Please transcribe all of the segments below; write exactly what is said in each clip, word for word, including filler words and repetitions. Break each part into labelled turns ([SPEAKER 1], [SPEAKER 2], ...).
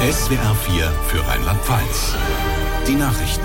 [SPEAKER 1] S W R vier für Rheinland-Pfalz. Die Nachrichten.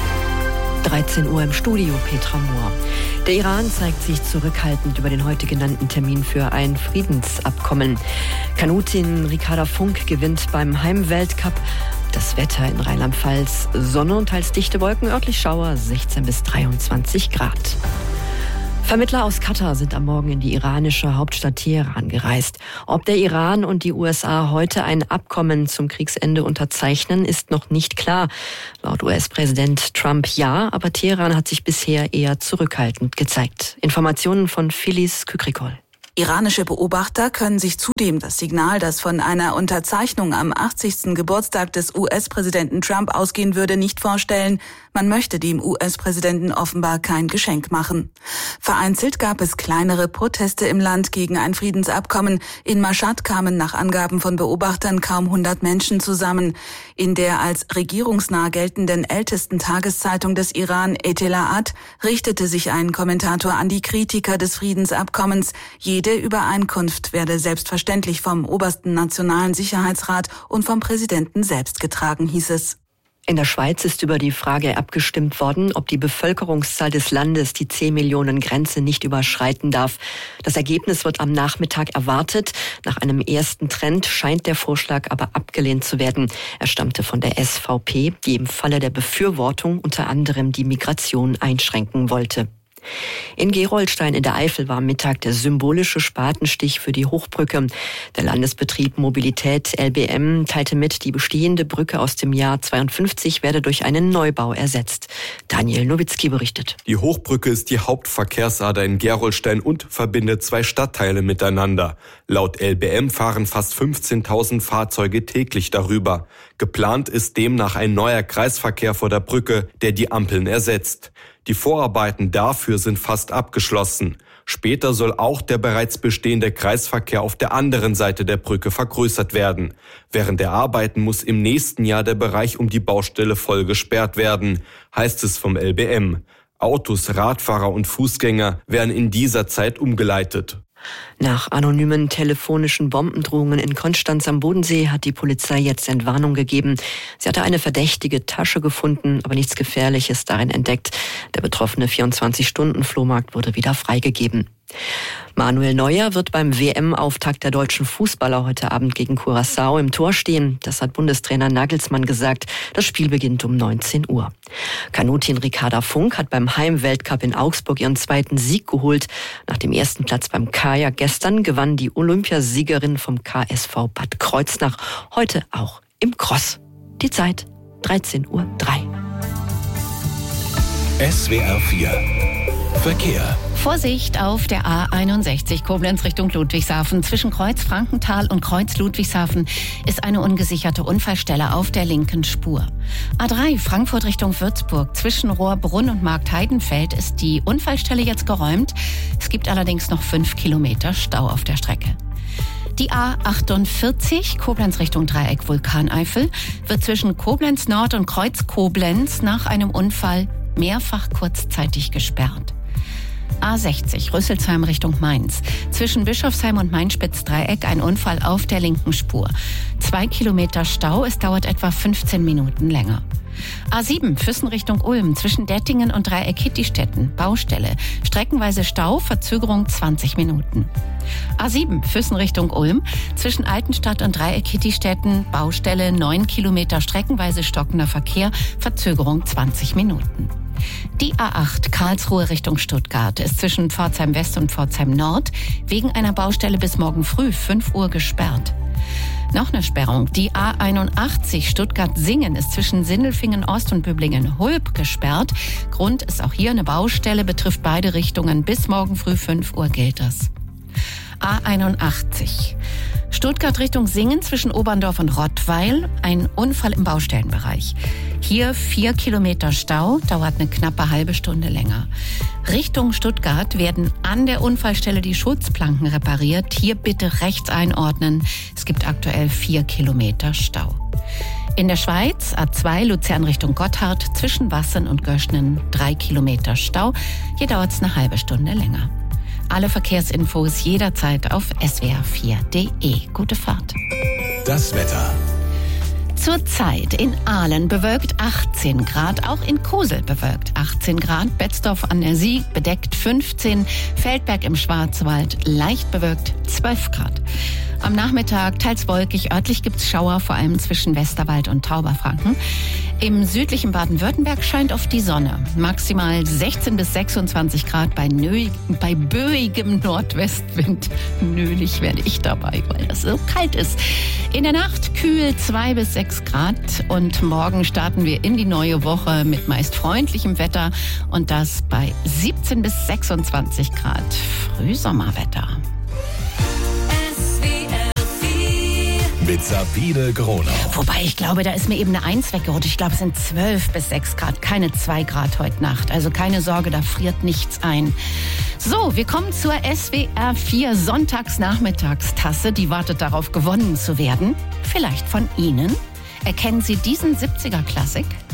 [SPEAKER 2] dreizehn Uhr im Studio, Petra Mohr. Der Iran zeigt sich zurückhaltend über den heute genannten Termin für ein Friedensabkommen. Kanutin Ricarda Funk gewinnt beim Heimweltcup. Das Wetter in Rheinland-Pfalz: Sonne und teils dichte Wolken, örtlich Schauer, sechzehn bis dreiundzwanzig Grad. Vermittler aus Katar sind am Morgen in die iranische Hauptstadt Teheran gereist. Ob der Iran und die U S A heute ein Abkommen zum Kriegsende unterzeichnen, ist noch nicht klar. Laut U S-Präsident Trump ja, aber Teheran hat sich bisher eher zurückhaltend gezeigt. Informationen von Filiz Kükrikol.
[SPEAKER 3] Iranische Beobachter können sich zudem das Signal, das von einer Unterzeichnung am achtzigsten Geburtstag des U S-Präsidenten Trump ausgehen würde, nicht vorstellen. Man möchte dem U S-Präsidenten offenbar kein Geschenk machen. Vereinzelt gab es kleinere Proteste im Land gegen ein Friedensabkommen. In Mashhad kamen nach Angaben von Beobachtern kaum hundert Menschen zusammen. In der als regierungsnah geltenden ältesten Tageszeitung des Iran, Etela'at, richtete sich ein Kommentator an die Kritiker des Friedensabkommens. Jede Übereinkunft werde selbstverständlich vom obersten Nationalen Sicherheitsrat und vom Präsidenten selbst getragen, hieß es.
[SPEAKER 2] In der Schweiz ist über die Frage abgestimmt worden, ob die Bevölkerungszahl des Landes die zehn Millionen Grenze nicht überschreiten darf. Das Ergebnis wird am Nachmittag erwartet. Nach einem ersten Trend scheint der Vorschlag aber abgelehnt zu werden. Er stammte von der S V P, die im Falle der Befürwortung unter anderem die Migration einschränken wollte. In Gerolstein in der Eifel war am Mittag der symbolische Spatenstich für die Hochbrücke. Der Landesbetrieb Mobilität L B M teilte mit, die bestehende Brücke aus dem Jahr zweiundfünfzig werde durch einen Neubau ersetzt. Daniel Nowitzki berichtet.
[SPEAKER 4] Die Hochbrücke ist die Hauptverkehrsader in Gerolstein und verbindet zwei Stadtteile miteinander. Laut L B M fahren fast fünfzehntausend Fahrzeuge täglich darüber. Geplant ist demnach ein neuer Kreisverkehr vor der Brücke, der die Ampeln ersetzt. Die Vorarbeiten dafür sind fast abgeschlossen. Später soll auch der bereits bestehende Kreisverkehr auf der anderen Seite der Brücke vergrößert werden. Während der Arbeiten muss im nächsten Jahr der Bereich um die Baustelle voll gesperrt werden, heißt es vom L B M. Autos, Radfahrer und Fußgänger werden in dieser Zeit umgeleitet.
[SPEAKER 2] Nach anonymen telefonischen Bombendrohungen in Konstanz am Bodensee hat die Polizei jetzt Entwarnung gegeben. Sie hatte eine verdächtige Tasche gefunden, aber nichts Gefährliches darin entdeckt. Der betroffene vierundzwanzig-Stunden-Flohmarkt wurde wieder freigegeben. Manuel Neuer wird beim W M-Auftakt der deutschen Fußballer heute Abend gegen Curaçao im Tor stehen. Das hat Bundestrainer Nagelsmann gesagt. Das Spiel beginnt um neunzehn Uhr. Kanutin Ricarda Funk hat beim Heimweltcup in Augsburg ihren zweiten Sieg geholt. Nach dem ersten Platz beim Kajak gestern gewann die Olympiasiegerin vom K S V Bad Kreuznach heute auch im Cross. Die Zeit dreizehn Uhr drei.
[SPEAKER 1] S W R vier Verkehr.
[SPEAKER 5] Vorsicht auf der A einundsechzig Koblenz Richtung Ludwigshafen. Zwischen Kreuz Frankenthal und Kreuz Ludwigshafen ist eine ungesicherte Unfallstelle auf der linken Spur. A drei Frankfurt Richtung Würzburg. Zwischen Rohrbrunn und Marktheidenfeld ist die Unfallstelle jetzt geräumt. Es gibt allerdings noch fünf Kilometer Stau auf der Strecke. Die A achtundvierzig Koblenz Richtung Dreieck Vulkaneifel wird zwischen Koblenz Nord und Kreuz Koblenz nach einem Unfall mehrfach kurzzeitig gesperrt. A sechzig Rüsselsheim Richtung Mainz. Zwischen Bischofsheim und Mainspitz-Dreieck ein Unfall auf der linken Spur. Zwei Kilometer Stau, es dauert etwa fünfzehn Minuten länger. A sieben Füssen Richtung Ulm. Zwischen Dettingen und Dreieck Hittistetten. Baustelle. Streckenweise Stau, Verzögerung zwanzig Minuten. A sieben Füssen Richtung Ulm. Zwischen Altenstadt und Dreieck Hittistetten. Baustelle, neun Kilometer streckenweise stockender Verkehr, Verzögerung zwanzig Minuten. Die A acht Karlsruhe Richtung Stuttgart ist zwischen Pforzheim West und Pforzheim Nord wegen einer Baustelle bis morgen früh fünf Uhr gesperrt. Noch eine Sperrung. Die A einundachtzig Stuttgart-Singen ist zwischen Sindelfingen Ost und Böblingen-Hulb gesperrt. Grund ist auch hier eine Baustelle, betrifft beide Richtungen. Bis morgen früh fünf Uhr gilt das. A einundachtzig Stuttgart Richtung Singen zwischen Oberndorf und Rottweil. Ein Unfall im Baustellenbereich. Hier vier Kilometer Stau, dauert eine knappe halbe Stunde länger. Richtung Stuttgart werden an der Unfallstelle die Schutzplanken repariert. Hier bitte rechts einordnen. Es gibt aktuell vier Kilometer Stau. In der Schweiz A zwei Luzern Richtung Gotthard zwischen Wassen und Göschnen drei Kilometer Stau. Hier dauert es eine halbe Stunde länger. Alle Verkehrsinfos jederzeit auf S W R vier Punkt D E. Gute Fahrt.
[SPEAKER 1] Das Wetter.
[SPEAKER 5] Zurzeit in Aalen bewölkt achtzehn Grad, auch in Kusel bewölkt achtzehn Grad, Betzdorf an der Sieg bedeckt fünfzehn, Feldberg im Schwarzwald leicht bewölkt zwölf Grad. Am Nachmittag teils wolkig, örtlich gibt's Schauer, vor allem zwischen Westerwald und Tauberfranken. Im südlichen Baden-Württemberg scheint oft die Sonne. Maximal sechzehn bis sechsundzwanzig Grad bei, nö- bei böigem Nordwestwind. Nölig werde ich dabei, weil das so kalt ist. In der Nacht kühl zwei bis sechs Grad und morgen starten wir in die neue Woche mit meist freundlichem Wetter und das bei siebzehn bis sechsundzwanzig Grad. Frühsommerwetter.
[SPEAKER 1] Mit Sabine Groner.
[SPEAKER 5] Wobei, ich glaube, da ist mir eben eine Eins weggerutscht. Ich glaube, es sind zwölf bis sechs Grad, keine zwei Grad heute Nacht. Also keine Sorge, da friert nichts ein. So, wir kommen zur S W R vier Sonntagsnachmittagstasse. Die wartet darauf, gewonnen zu werden. Vielleicht von Ihnen. Erkennen Sie diesen siebziger-Klassik?